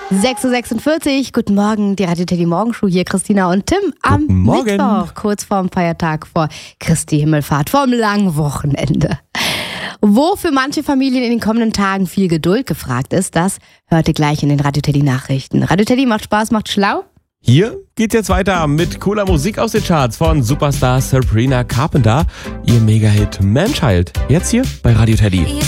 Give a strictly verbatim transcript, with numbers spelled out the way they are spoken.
sechs Uhr sechsundvierzig, guten Morgen, die Radio Teddy Morgenshow hier, Christina und Tim am Guten Morgen. Mittwoch, kurz vorm Feiertag vor Christi Himmelfahrt, vorm langen Wochenende. Wo für manche Familien in den kommenden Tagen viel Geduld gefragt ist, das hört ihr gleich in den Radio Teddy Nachrichten. Radio Teddy macht Spaß, macht schlau. Hier geht's jetzt weiter mit cooler Musik aus den Charts von Superstar Sabrina Carpenter. Ihr Mega-Hit Man Child. Jetzt hier bei Radio Teddy.